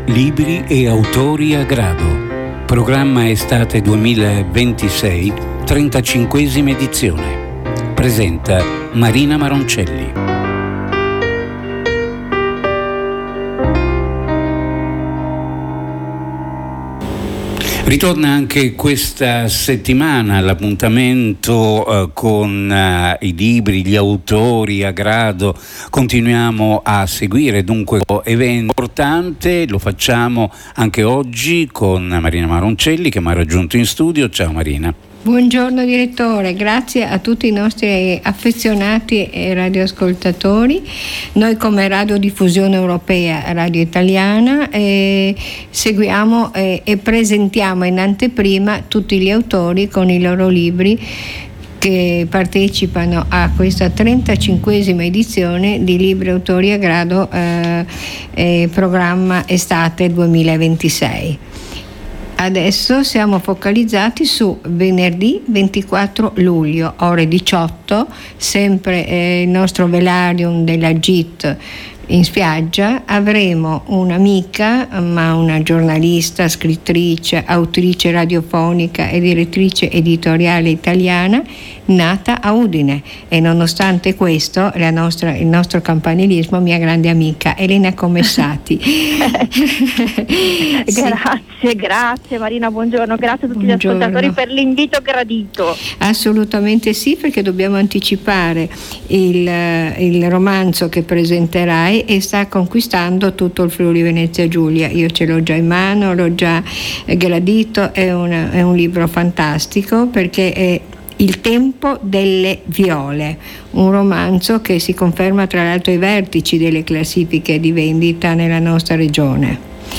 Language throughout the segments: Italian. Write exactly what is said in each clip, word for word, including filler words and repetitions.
Libri e autori a grado. Programma estate duemilaventisei, trentacinquesima edizione. Presenta Marina Maroncelli. Ritorna anche questa settimana l'appuntamento eh, con eh, i libri, gli autori a grado. Continuiamo a seguire dunque evento importante, lo facciamo anche oggi con Marina Maroncelli che mi ha raggiunto in studio. Ciao Marina. Buongiorno direttore, grazie a tutti i nostri affezionati radioascoltatori. Noi come Radiodiffusione Europea, Radio Italiana, eh, seguiamo eh, e presentiamo in anteprima tutti gli autori con i loro libri che partecipano a questa trentacinquesima edizione di Libri Autori a Grado, eh, eh, programma estate duemilaventisei. Adesso siamo focalizzati su venerdì ventiquattro luglio, ore diciotto, sempre eh, il nostro velarium della G I T in spiaggia. Avremo un'amica, ma una giornalista, scrittrice, autrice radiofonica e direttrice editoriale italiana, nata a Udine, e nonostante questo la nostra, il nostro campanilismo, mia grande amica Elena Comessati. Sì. Grazie, grazie Marina, buongiorno, grazie a tutti buongiorno. Gli ascoltatori per l'invito gradito. Assolutamente sì, perché dobbiamo anticipare il, il romanzo che presenterai e sta conquistando tutto il Friuli Venezia Giulia. Io ce l'ho già in mano, l'ho già gradito, è, una, è un libro fantastico perché è Il tempo delle viole, un romanzo che si conferma tra l'altro ai vertici delle classifiche di vendita nella nostra regione.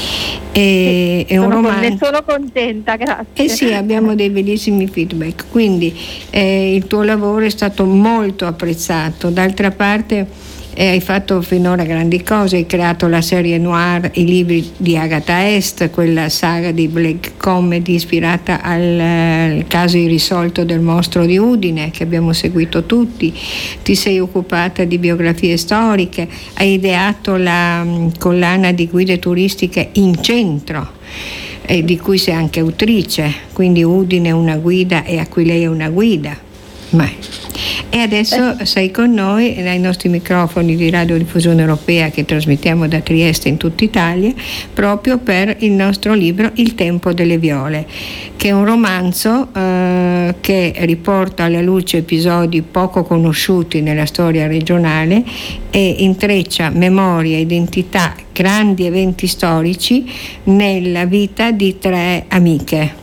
E, è un sono, romanzo... Ne sono contenta, grazie. Eh sì, abbiamo dei bellissimi feedback, quindi eh, il tuo lavoro è stato molto apprezzato. D'altra parte eh, hai fatto finora grandi cose, hai creato la serie noir, i libri di Agatha Est, quella saga di black comedy ispirata al, al caso irrisolto del mostro di Udine che abbiamo seguito tutti. Ti sei occupata di biografie storiche, hai ideato la um, collana di guide turistiche In Centro, e di cui sei anche autrice, quindi Udine è una guida e Aquileia è una guida. Ma E adesso sei con noi ai nostri microfoni di Radiodiffusione Europea che trasmettiamo da Trieste in tutta Italia, proprio per il nostro libro Il tempo delle viole, che è un romanzo eh, che riporta alla luce episodi poco conosciuti nella storia regionale e intreccia memoria, identità, grandi eventi storici nella vita di tre amiche.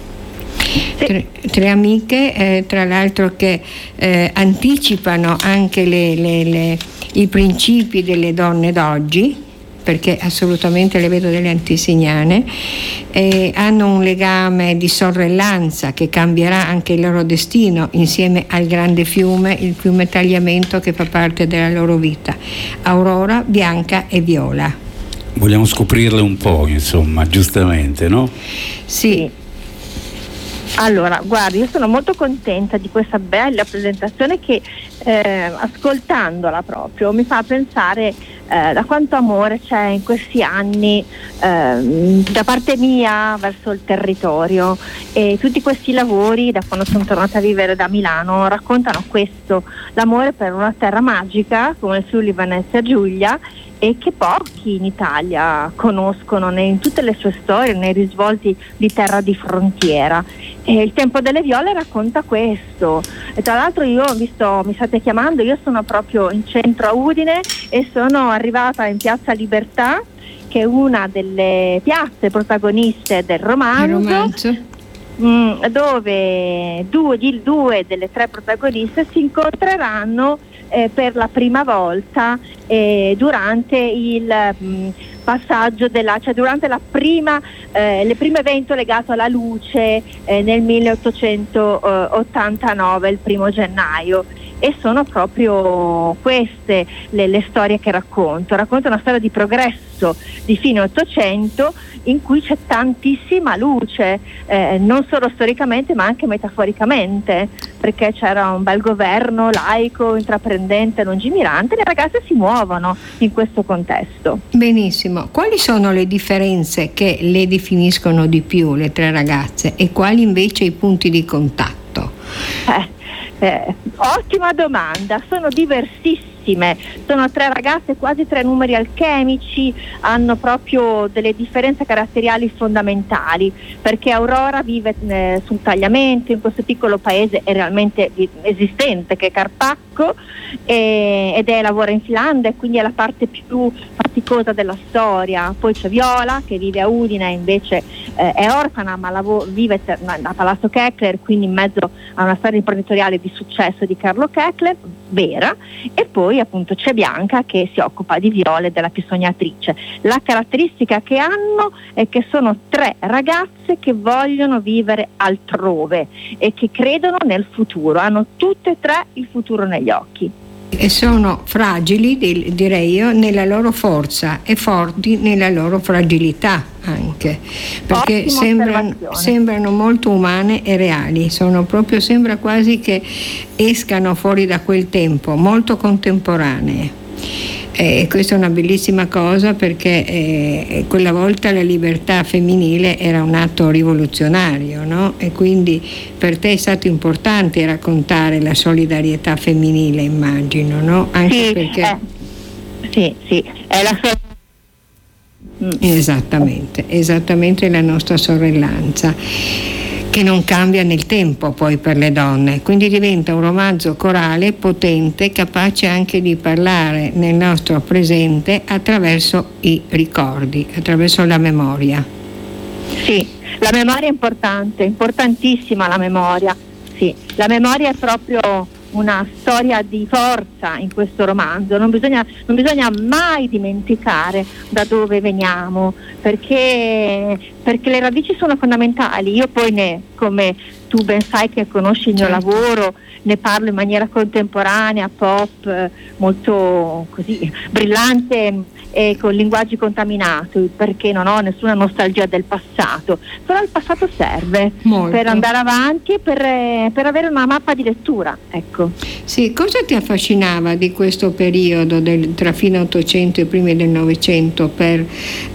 Tre, tre amiche, eh, tra l'altro che eh, anticipano anche le, le, le, i principi delle donne d'oggi, perché assolutamente le vedo delle antesignane, eh, hanno un legame di sorellanza che cambierà anche il loro destino insieme al grande fiume, il fiume Tagliamento, che fa parte della loro vita. Aurora, Bianca e Viola. Vogliamo scoprirle un po', insomma, giustamente, no? Sì. Allora, guardi, io sono molto contenta di questa bella presentazione che eh, ascoltandola proprio mi fa pensare eh, da quanto amore c'è in questi anni eh, da parte mia verso il territorio, e tutti questi lavori da quando sono tornata a vivere da Milano raccontano questo, l'amore per una terra magica come il Friuli Venezia Giulia, e che pochi in Italia conoscono in tutte le sue storie, nei risvolti di terra di frontiera. E Il tempo delle viole racconta questo. E tra l'altro io, visto mi state chiamando, io sono proprio in centro a Udine e sono arrivata in Piazza Libertà, che è una delle piazze protagoniste del romanzo. Il romanzo. Mh, dove due, di, due delle tre protagoniste si incontreranno eh, per la prima volta eh, durante il mh, passaggio della, cioè durante la prima, eh, il primo evento legato alla luce eh, nel milleottocentottantanove, il primo gennaio. e sono proprio queste le, le storie che racconto. Racconto una storia di progresso di fine Ottocento in cui c'è tantissima luce, eh, non solo storicamente ma anche metaforicamente, perché c'era un bel governo laico, intraprendente, lungimirante, e le ragazze si muovono in questo contesto. Benissimo, quali sono le differenze che le definiscono di più le tre ragazze e quali invece i punti di contatto? Eh, eh, ottima domanda, sono diversissime. Sono tre ragazze, quasi tre numeri alchemici, hanno proprio delle differenze caratteriali fondamentali, perché Aurora vive eh, sul tagliamento in questo piccolo paese è realmente esistente che è Carpacco, e, ed è lavora in Finlandia, quindi è la parte più faticosa della storia. Poi c'è Viola che vive a Udine, invece eh, è orfana ma lav- vive ter- a Palazzo Keckler, quindi in mezzo a una storia imprenditoriale di successo di Carlo Keckler, vera. E poi appunto c'è Bianca che si occupa di Viola e della più sognatrice. La caratteristica che hanno è che sono tre ragazze che vogliono vivere altrove e che credono nel futuro, hanno tutte e tre il futuro negli occhi. E sono fragili, direi io, nella loro forza e forti nella loro fragilità anche, perché sembrano, sembrano molto umane e reali, sono proprio, sembra quasi che escano fuori da quel tempo, molto contemporanee. E questa è una bellissima cosa, perché eh, quella volta la libertà femminile era un atto rivoluzionario, no? E quindi per te è stato importante raccontare la solidarietà femminile, immagino, no? Anche sì, perché eh, sì, sì, è la sua... Esattamente, esattamente la nostra sorellanza, che non cambia nel tempo poi per le donne, quindi diventa un romanzo corale, potente, capace anche di parlare nel nostro presente attraverso i ricordi, attraverso la memoria. Sì, la memoria è importante, importantissima la memoria, sì, la memoria è proprio una storia di forza in questo romanzo, non bisogna, non bisogna mai dimenticare da dove veniamo, perché, perché le radici sono fondamentali. Io poi ne, come tu ben sai che conosci il mio certo. lavoro, ne parlo in maniera contemporanea, pop, molto così brillante e con linguaggi contaminati, perché non ho nessuna nostalgia del passato, però il passato serve Molto. per andare avanti e per, per avere una mappa di lettura, ecco. Sì, cosa ti affascinava di questo periodo del, tra fine Ottocento e primi del Novecento per,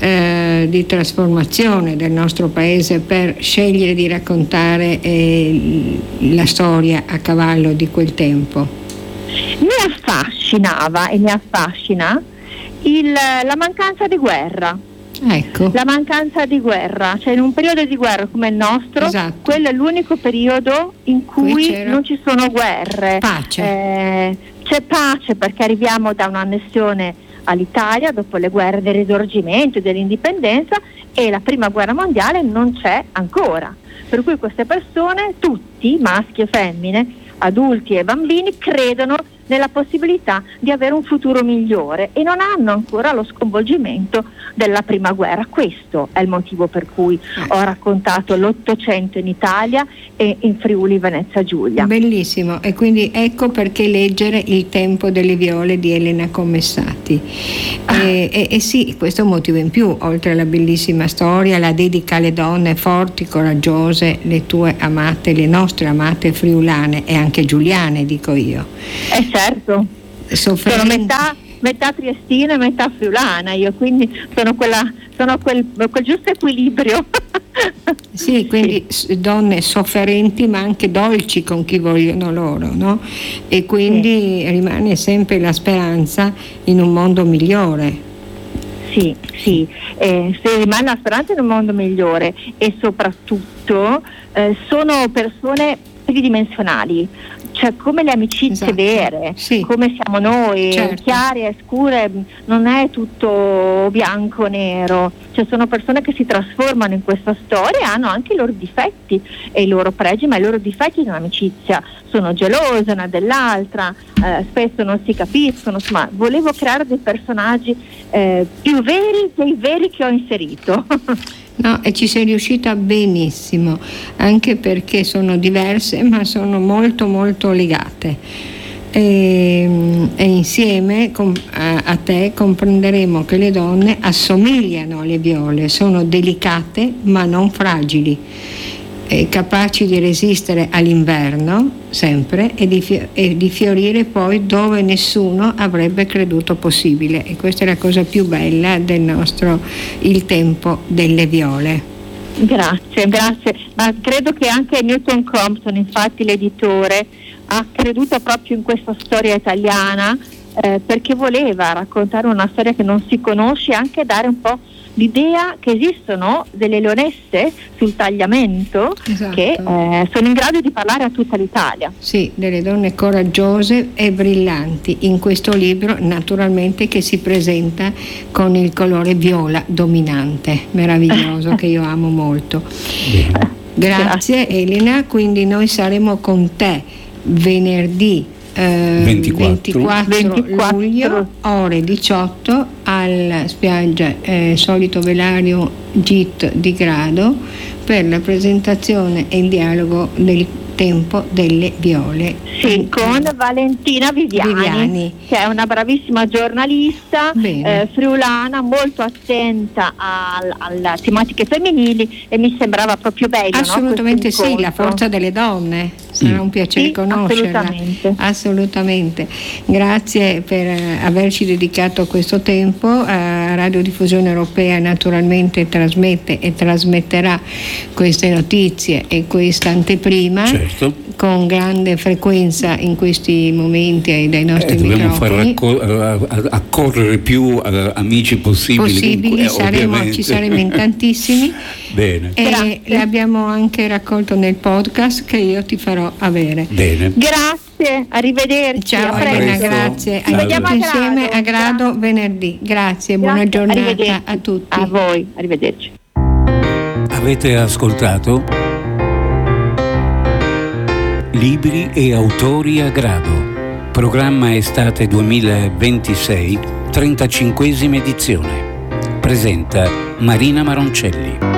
eh, di trasformazione del nostro paese, per scegliere di raccontare eh, la storia a cavallo di quel tempo? Mi affascinava e mi affascina Il, la mancanza di guerra. Ecco. La mancanza di guerra, cioè in un periodo di guerra come il nostro, esatto. quello è l'unico periodo in cui non ci sono guerre. Pace. Eh, c'è pace perché arriviamo da un'annessione all'Italia dopo le guerre del Risorgimento e dell'indipendenza, e la prima guerra mondiale non c'è ancora. Per cui queste persone, tutti, maschi e femmine, adulti e bambini, credono nella possibilità di avere un futuro migliore e non hanno ancora lo sconvolgimento della prima guerra. Questo è il motivo per cui ho raccontato l'Ottocento in Italia e in Friuli Venezia Giulia. Bellissimo, e quindi ecco perché leggere Il tempo delle viole di Elena Commessati. Ah. E, e, e sì, questo è un motivo in più, oltre alla bellissima storia, la dedica alle donne forti, coraggiose, le tue amate, le nostre amate friulane e anche giuliane, dico io. Eh certo, sono metà, metà triestina e metà friulana io, quindi sono quella, sono quel, quel giusto equilibrio. Sì, quindi sì. Donne sofferenti ma anche dolci con chi vogliono loro, no? E quindi sì. rimane sempre la speranza in un mondo migliore. Sì, sì, eh, se rimane la speranza in un mondo migliore, e soprattutto eh, sono persone tridimensionali, cioè come le amicizie esatto. vere, sì. come siamo noi, certo. chiare e scure, non è tutto bianco o nero, cioè sono persone che si trasformano in questa storia e hanno anche i loro difetti e i loro pregi, ma i loro difetti di un'amicizia, sono gelose una dell'altra, eh, spesso non si capiscono, insomma volevo creare dei personaggi eh, più veri dei veri che ho inserito. No, e ci sei riuscita benissimo, anche perché sono diverse ma sono molto molto legate. e, e insieme com, a, a te comprenderemo che le donne assomigliano alle viole, sono delicate ma non fragili, eh, capaci di resistere all'inverno sempre e di, fi- e di fiorire poi dove nessuno avrebbe creduto possibile, e questa è la cosa più bella del nostro Il tempo delle viole. Grazie, grazie, ma credo che anche Newton Compton, infatti l'editore, ha creduto proprio in questa storia italiana, eh, perché voleva raccontare una storia che non si conosce e anche dare un po' l'idea che esistono delle leonesse sul tagliamento, esatto, che eh, sono in grado di parlare a tutta l'Italia. Sì, delle donne coraggiose e brillanti in questo libro, naturalmente, che si presenta con il colore viola dominante, meraviglioso, che io amo molto. Grazie, Grazie Elena, quindi noi saremo con te venerdì eh, ventiquattro, ventiquattro luglio ore diciotto alla spiaggia eh, Solito Velario Git di Grado per la presentazione e il dialogo del tempo delle viole. Sì, con Valentina Viviani, Viviani. che è una bravissima giornalista eh, friulana, molto attenta alle tematiche femminili, e mi sembrava proprio bello. Assolutamente, no? Sì, la forza delle donne, sarà mm. un piacere sì, conoscerla. Assolutamente. Assolutamente. Grazie per averci dedicato questo tempo. Uh, Radiodiffusione Europea naturalmente trasmette e trasmetterà queste notizie e questa anteprima. Certo. Con grande frequenza in questi momenti dai nostri eh, dobbiamo microfoni. Dobbiamo far racco- accorrere più uh, amici possibili. Possibili, Dunque, saremo, ci saremo in tantissimi. Bene. E Grazie. L'abbiamo anche raccolto nel podcast che io ti farò avere. Bene. Grazie, arrivederci. Ciao Elena, grazie. Ci vediamo insieme a Grado venerdì. Grazie, Grazie. Buona giornata a tutti. A voi, arrivederci. Avete ascoltato Libri e autori a grado. Programma estate duemilaventisei, trentacinquesima edizione. Presenta Marina Maroncelli.